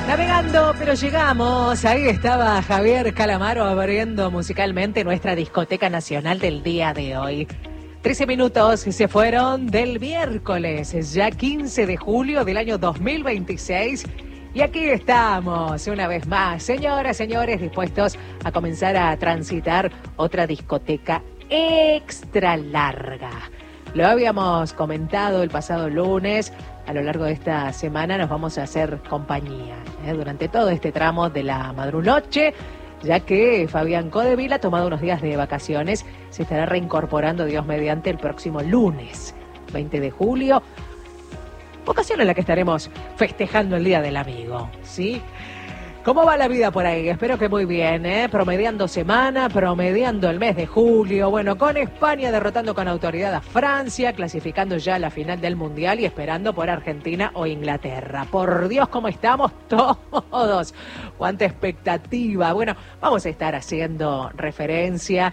Navegando, pero llegamos. Ahí estaba Javier Calamaro abriendo musicalmente nuestra discoteca nacional del día de hoy. 13 minutos se fueron del miércoles, ya 15 de julio del año 2026. Y aquí estamos, una vez más, señoras, señores, dispuestos a comenzar a transitar otra discoteca extra larga. Lo habíamos comentado el pasado lunes. A lo largo de esta semana nos vamos a hacer compañía durante todo este tramo de la madrunoche, ya que Fabián Codevila ha tomado unos días de vacaciones, se estará reincorporando, Dios mediante, el próximo lunes, 20 de julio, ocasión en la que estaremos festejando el Día del Amigo, ¿sí? ¿Cómo va la vida por ahí? Espero que muy bien, promediando semana, promediando el mes de julio. Bueno, con España derrotando con autoridad a Francia, clasificando ya a la final del Mundial y esperando por Argentina o Inglaterra. Por Dios, ¿cómo estamos todos? ¡Cuánta expectativa! Bueno, vamos a estar haciendo referencia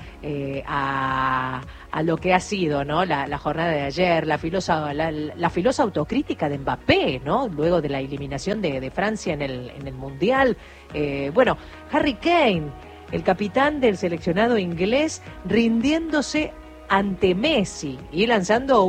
a lo que ha sido, ¿no? La jornada de ayer, la filosa autocrítica de Mbappé, ¿no? Luego de la eliminación de Francia en el Mundial. Bueno, Harry Kane, el capitán del seleccionado inglés, rindiéndose ante Messi y lanzando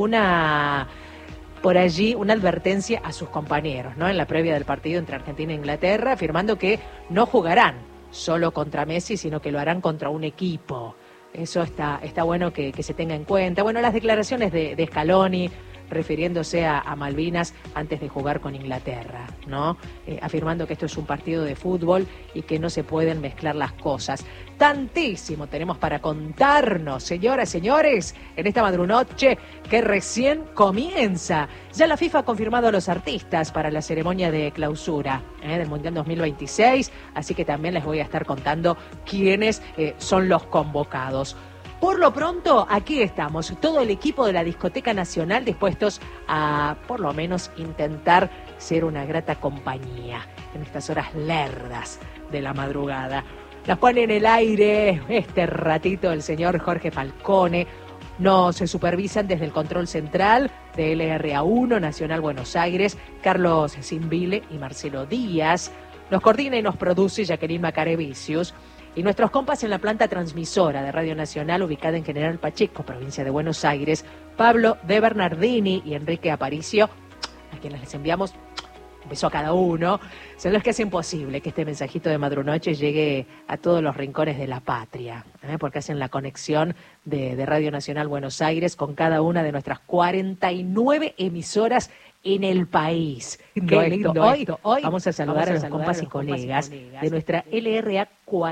por allí una advertencia a sus compañeros, ¿no? En la previa del partido entre Argentina e Inglaterra, afirmando que no jugarán solo contra Messi, sino que lo harán contra un equipo. Eso está bueno que se tenga en cuenta. Bueno, las declaraciones de Scaloni refiriéndose a Malvinas antes de jugar con Inglaterra, ¿no? Afirmando que esto es un partido de fútbol y que no se pueden mezclar las cosas. Tantísimo tenemos para contarnos, señoras, señores, en esta madrunoche que recién comienza. Ya la FIFA ha confirmado a los artistas para la ceremonia de clausura del Mundial 2026, así que también les voy a estar contando quiénes son los convocados. Por lo pronto, aquí estamos, todo el equipo de la Discoteca Nacional dispuestos a, por lo menos, intentar ser una grata compañía en estas horas lerdas de la madrugada. Las pone en el aire este ratito el señor Jorge Falcone. Nos supervisan desde el control central de LRA1 Nacional Buenos Aires, Carlos Simbile y Marcelo Díaz. Nos coordina y nos produce Jacqueline Macarevicius. Y nuestros compas en la planta transmisora de Radio Nacional, ubicada en General Pacheco, provincia de Buenos Aires, Pablo de Bernardini y Enrique Aparicio, a quienes les enviamos un beso a cada uno, son los que hacen posible que este mensajito de madrunoche llegue a todos los rincones de la patria, porque hacen la conexión de Radio Nacional Buenos Aires con cada una de nuestras 49 emisoras en el país. Qué lindo. Hoy vamos a saludar a los compas y colegas de nuestra LRA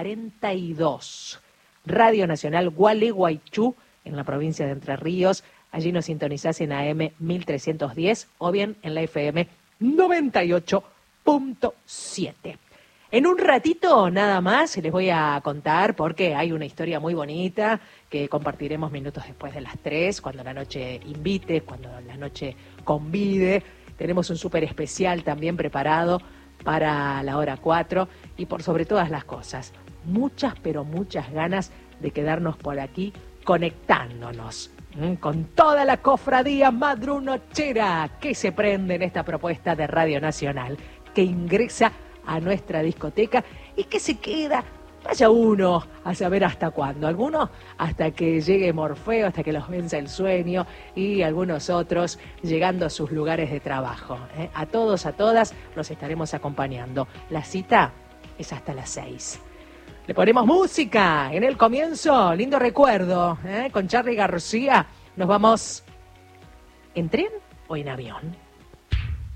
42, Radio Nacional Gualeguaychú, en la provincia de Entre Ríos. Allí nos sintonizás en AM 1310 o bien en la FM 98.7. En un ratito nada más les voy a contar, porque hay una historia muy bonita que compartiremos minutos después de las 3, cuando la noche invite, cuando la noche convide. Tenemos un súper especial también preparado para la hora 4 y por sobre todas las cosas, muchas pero muchas ganas de quedarnos por aquí conectándonos con toda la cofradía madrunochera que se prende en esta propuesta de Radio Nacional, que ingresa a nuestra discoteca y que se queda, vaya uno a saber hasta cuándo, algunos hasta que llegue Morfeo, hasta que los venza el sueño, y algunos otros llegando a sus lugares de trabajo. A todos, a todas los estaremos acompañando. La cita es hasta las 6. Le ponemos música en el comienzo, lindo recuerdo, con Charly García. Nos vamos en tren o en avión.